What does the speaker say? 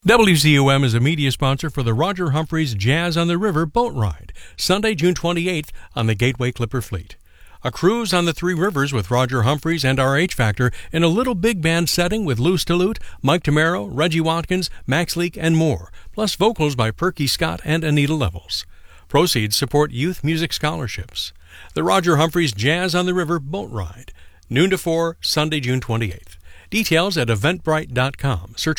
WZUM is a media sponsor for the Roger Humphreys Jazz on the River boat ride, Sunday, June 28th on the Gateway Clipper Fleet. A cruise on the Three Rivers with Roger Humphreys and RH Factor in a little big band setting with Lou Stillute, Mike Tamaro, Reggie Watkins, Max Leak, and more, plus vocals by Perky Scott and Anita Levels. Proceeds support youth music scholarships. The Roger Humphreys Jazz on the River boat ride, noon to 4, Sunday, June 28th. Details at eventbrite.com. Search